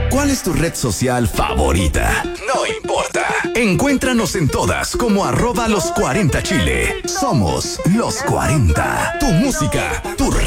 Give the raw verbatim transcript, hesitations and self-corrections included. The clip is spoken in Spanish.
¿Cuál es tu red social favorita? No importa. Encuéntranos en todas como arroba los cuarenta Chile. Somos los cuarenta. Tu música, tu